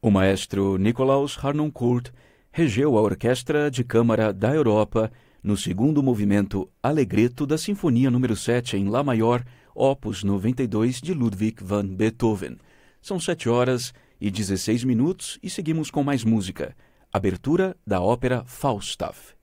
O maestro Nicolaus Harnoncourt regeu a Orquestra de Câmara da Europa no segundo movimento Allegretto da Sinfonia número 7 em Lá maior, opus 92 de Ludwig van Beethoven. São 7h16 e seguimos com mais música. Abertura da ópera Falstaff.